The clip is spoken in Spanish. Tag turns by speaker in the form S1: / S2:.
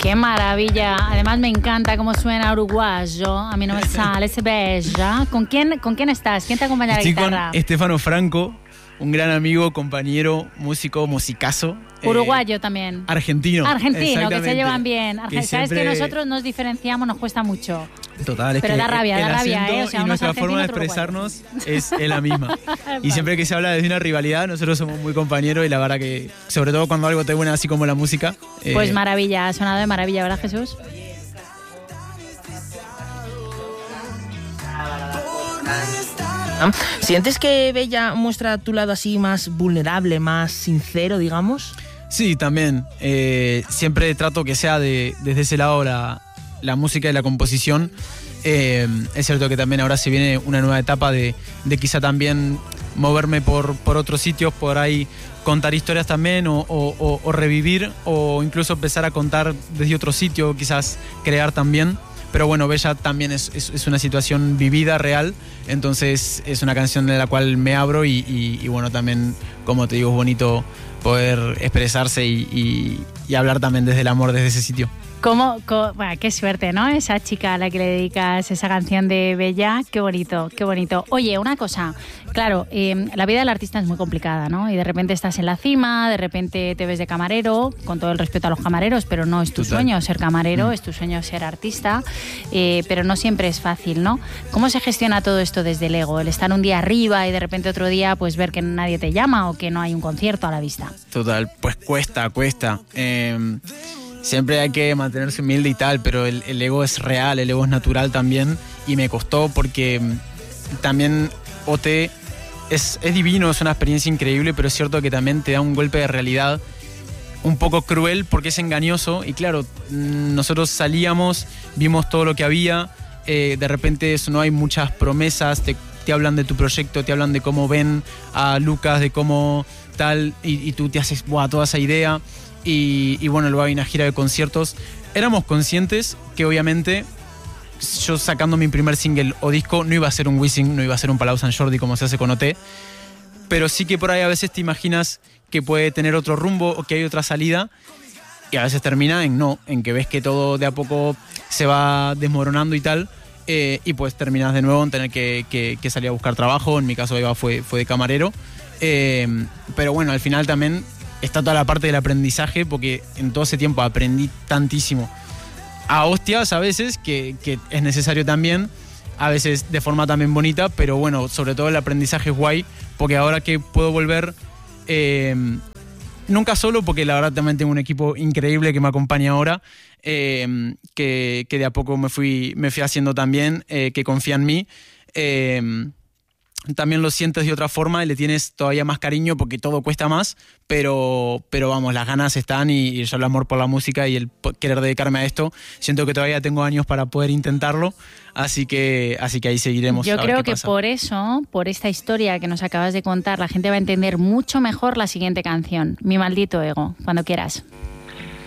S1: Qué maravilla. Además me encanta cómo suena uruguayo. A mí no me sale, se bella. ¿Con quién estás? ¿Quién te acompaña a la guitarra?
S2: Con Estefano Franco, un gran amigo, compañero, músico, musicazo.
S1: Uruguayo también.
S2: Argentino,
S1: que se llevan bien. Sabes que nosotros nos diferenciamos, nos cuesta mucho.
S2: Total,
S1: pero da rabia,
S2: O sea, y nuestra forma de expresarnos es la misma. Y siempre que se habla de una rivalidad, nosotros somos muy compañeros y la verdad que, sobre todo cuando algo te buena así como la música.
S1: Pues maravilla, ha sonado de maravilla, ¿verdad, Jesús?
S3: ¿Sientes que Bella muestra tu lado así más vulnerable, más sincero, digamos?
S2: Sí, también. Siempre trato que sea desde ese lado la música y la composición. Es cierto que también ahora se viene una nueva etapa de quizá también moverme por otros sitios, por ahí contar historias también o revivir o incluso empezar a contar desde otro sitio, quizás crear también. Pero bueno, Bella también es una situación vivida, real, entonces es una canción de la cual me abro y bueno, también, como te digo, es bonito poder expresarse y hablar también desde el amor, desde ese sitio.
S1: Bueno, qué suerte, ¿no? Esa chica a la que le dedicas esa canción de Bella, qué bonito, qué bonito. Oye, una cosa, claro, la vida del artista es muy complicada, ¿no? Y de repente estás en la cima, de repente te ves de camarero, con todo el respeto a los camareros, pero no es tu sueño ser camarero, es tu sueño ser artista, pero no siempre es fácil, ¿no? ¿Cómo se gestiona todo esto desde el ego? El estar un día arriba y de repente otro día pues ver que nadie te llama o que no hay un concierto a la vista.
S2: Total, pues cuesta. Siempre hay que mantenerse humilde y tal, pero el ego es real, el ego es natural también y me costó porque también OT es divino, es una experiencia increíble, pero es cierto que también te da un golpe de realidad un poco cruel porque es engañoso y claro, nosotros salíamos, vimos todo lo que había, de repente no hay muchas promesas, te hablan de tu proyecto, te hablan de cómo ven a Lucas, de cómo tal y tú te haces toda esa idea. Y bueno, luego hay una gira de conciertos. Éramos conscientes que obviamente yo sacando mi primer single o disco no iba a ser un Wisin, no iba a ser un Palau Sant Jordi como se hace con OT, pero sí que por ahí a veces te imaginas que puede tener otro rumbo o que hay otra salida y a veces termina en que ves que todo de a poco se va desmoronando y tal, y pues terminas de nuevo en tener que salir a buscar trabajo. En mi caso Eva fue de camarero, pero bueno, al final también está toda la parte del aprendizaje, porque en todo ese tiempo aprendí tantísimo a hostias a veces, que es necesario también, a veces de forma también bonita, pero bueno, sobre todo el aprendizaje es guay, porque ahora que puedo volver, nunca solo, porque la verdad también tengo un equipo increíble que me acompaña ahora, que de a poco me fui haciendo también, que confía en mí. También lo sientes de otra forma y le tienes todavía más cariño porque todo cuesta más, pero vamos, las ganas están y yo el amor por la música y el querer dedicarme a esto, siento que todavía tengo años para poder intentarlo, así que ahí seguiremos.
S1: Yo creo que por eso, por esta historia que nos acabas de contar, la gente va a entender mucho mejor la siguiente canción, Mi maldito ego, cuando quieras.